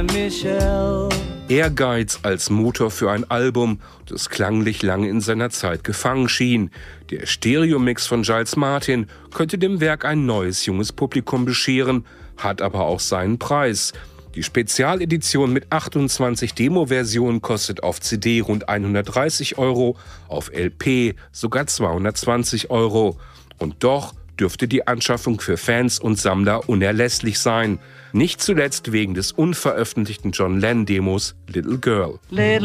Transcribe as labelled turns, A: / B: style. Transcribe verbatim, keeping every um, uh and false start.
A: Saint-Michel.
B: Ehrgeiz als Motor für ein Album, das klanglich lange in seiner Zeit gefangen schien. Der Stereomix von Giles Martin könnte dem Werk ein neues, junges Publikum bescheren, hat aber auch seinen Preis. Die Spezialedition mit achtundzwanzig Demo-Versionen kostet auf C D rund hundertdreißig Euro, auf L P sogar zweihundertzwanzig Euro. Und doch dürfte die Anschaffung für Fans und Sammler unerlässlich sein. Nicht zuletzt wegen des unveröffentlichten John Lennon-Demos Little Girl.
A: Little